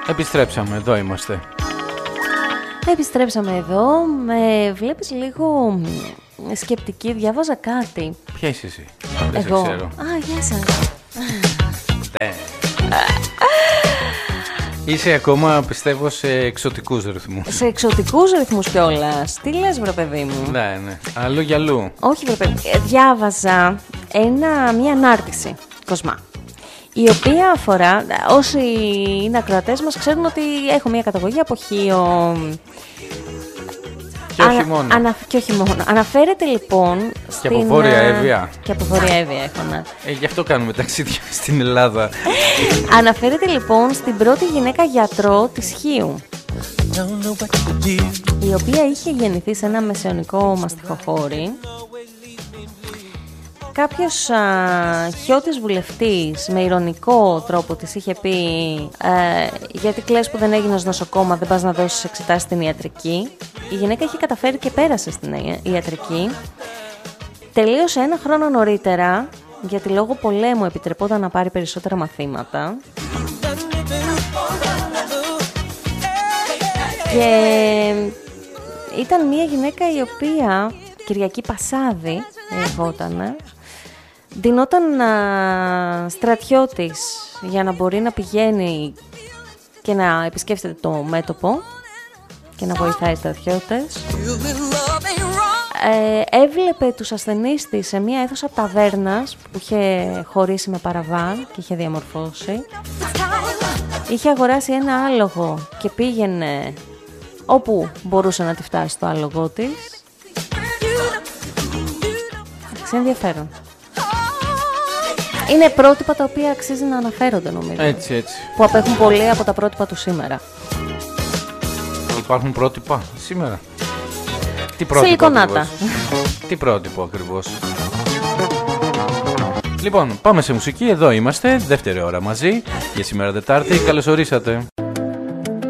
Επιστρέψαμε, εδώ είμαστε. Επιστρέψαμε εδώ. Με βλέπεις λίγο σκεπτική, διάβαζα κάτι. Ποια είσαι εσύ? Δεν Εγώ. σε ξέρω. Α, γεια σας. Είσαι ακόμα, πιστεύω, σε εξωτικούς ρυθμούς. Σε εξωτικούς ρυθμούς κιόλας. Τι λες, βρε παιδί μου? Ναι, ναι. Αλλού για αλλού. Όχι, βρε παιδί. Διάβαζα μια ανάρτηση, Κοσμά, η οποία αφορά, όσοι είναι ακροατές μας ξέρουν ότι έχω μια καταγωγή από Χίο. Και όχι μόνο. Και όχι μόνο. Αναφέρεται λοιπόν Και από Βόρεια Εύβοια. Και από Βόρεια Εύβοια έχω να. Γι' αυτό κάνουμε ταξίδια στην Ελλάδα. Αναφέρεται λοιπόν στην πρώτη γυναίκα γιατρό της Χίου, η οποία είχε γεννηθεί σε ένα μεσαιωνικό μαστιχοχώρι. Κάποιος χιώτης βουλευτής με ηρωνικό τρόπο της είχε πει γιατί κλαις που δεν έγινες νοσοκόμα, δεν πας να δώσεις εξετάσεις στην ιατρική. Η γυναίκα είχε καταφέρει και πέρασε στην ιατρική. Τελείωσε 1 χρόνο νωρίτερα, γιατί λόγω πολέμου επιτρεπόταν να πάρει περισσότερα μαθήματα. Και ήταν μια γυναίκα η οποία, Κυριακή Πασάδη λεγότανε, ντυνόταν στρατιώτης για να μπορεί να πηγαίνει και να επισκέφτεται το μέτωπο και να βοηθάει στρατιώτες. Έβλεπε τους ασθενείς της σε μια αίθουσα ταβέρνας που είχε χωρίσει με παραβάν και είχε διαμορφώσει. Είχε αγοράσει ένα άλογο και πήγαινε όπου μπορούσε να τη φτάσει το άλογό της. Είναι ενδιαφέρον. Είναι πρότυπα τα οποία αξίζει να αναφέρονται, νομίζω. Έτσι, έτσι. Που απέχουν πολύ από τα πρότυπα του σήμερα. Υπάρχουν πρότυπα σήμερα? Τι πρότυπο Σιλικονάτα. Ακριβώς? Τι πρότυπο ακριβώς? Λοιπόν, πάμε σε μουσική. Εδώ είμαστε, δεύτερη ώρα μαζί για σήμερα Τετάρτη. Καλώς ορίσατε.